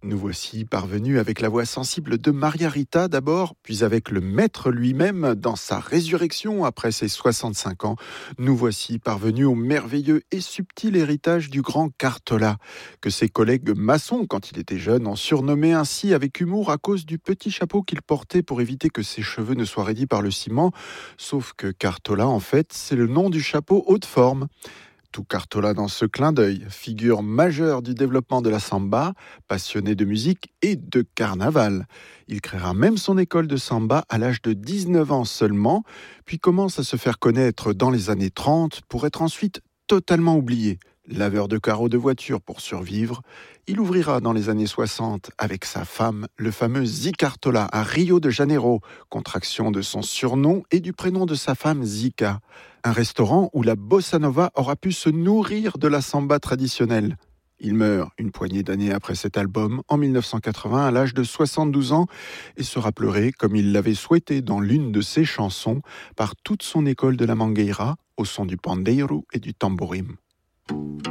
Nous voici parvenus avec la voix sensible de Maria Rita d'abord, puis avec le maître lui-même dans sa résurrection après ses 65 ans. Nous voici parvenus au merveilleux et subtil héritage du grand Cartola, que ses collègues maçons, quand il était jeune, ont surnommé ainsi avec humour à cause du petit chapeau qu'il portait pour éviter que ses cheveux ne soient raidis par le ciment. Sauf que Cartola, en fait, c'est le nom du chapeau haute forme. Tout Cartola dans ce clin d'œil, figure majeure du développement de la samba, passionné de musique et de carnaval. Il créera même son école de samba à l'âge de 19 ans seulement, puis commence à se faire connaître dans les années 30 pour être ensuite totalement oublié. Laveur de carreaux de voiture pour survivre, il ouvrira dans les années 60 avec sa femme le fameux Zicartola à Rio de Janeiro, contraction de son surnom et du prénom de sa femme Zica. Un restaurant où la bossa nova aura pu se nourrir de la samba traditionnelle. Il meurt une poignée d'années après cet album, en 1980, à l'âge de 72 ans, et sera pleuré, comme il l'avait souhaité dans l'une de ses chansons, par toute son école de la Mangueira, au son du pandeiro et du tambourim.